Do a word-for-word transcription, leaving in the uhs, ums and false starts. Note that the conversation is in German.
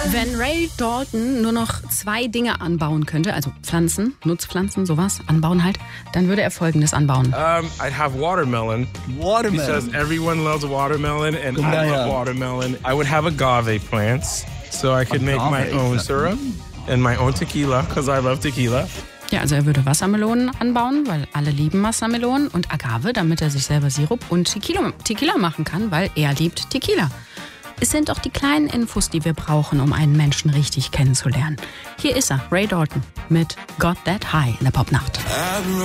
Wenn Ray Dalton nur noch zwei Dinge anbauen könnte, also Pflanzen, Nutzpflanzen, sowas, anbauen halt, dann würde er Folgendes anbauen. Um, I'd have watermelon. Watermelon. Because everyone loves watermelon and I Yeah. love watermelon. I would have agave plants so I could make my Agave. own syrup and my own tequila because I love tequila. Ja, also er würde Wassermelonen anbauen, weil alle lieben Wassermelonen, und Agave, damit er sich selber Sirup und Tequila, Tequila machen kann, weil er liebt Tequila. Es sind doch die kleinen Infos, die wir brauchen, um einen Menschen richtig kennenzulernen. Hier ist er, Ray Dalton, mit Got That High in der Popnacht.